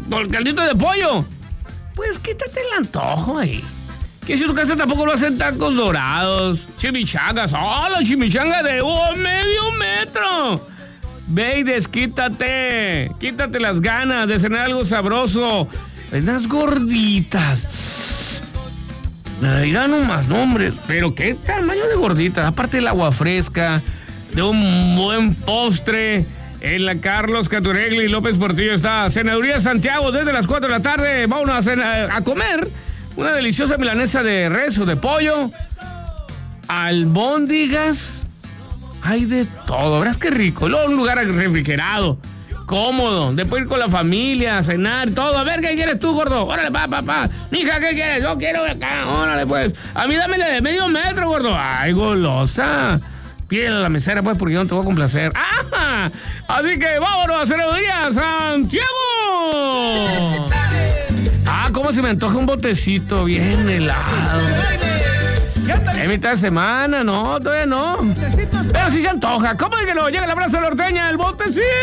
el caldito de pollo. Pues quítate el antojo ahí. Que si tu casa tampoco lo hacen tacos dorados, chimichangas. ¡Oh, la chimichanga de medio metro! Ve y desquítate. Quítate las ganas de cenar algo sabroso. Unas gorditas. Me dirán nomás nombres. Pero qué tamaño de gorditas. Aparte del agua fresca, de un buen postre. En la Carlos Caturegli y López Portillo está Senaduría Santiago desde las 4 de la tarde. Vámonos a comer una deliciosa milanesa de res o de pollo, albóndigas, hay de todo, verás qué rico. Luego un lugar refrigerado, cómodo, después ir con la familia, a cenar, todo. A ver, ¿qué quieres tú, gordo? Órale, pa. Mija, ¿qué quieres? Yo quiero de acá, órale, pues. A mí dámele de medio metro, gordo. Ay, golosa. Pídele a la mesera, pues, porque yo no te voy a complacer. ¡Ah! Así que vámonos a Senaduría Santiago. Cómo se me antoja un botecito bien helado. Es mitad de semana, no, todavía no. Pero sí se antoja. ¿Cómo es que no? Llega el abrazo norteña, el botecito.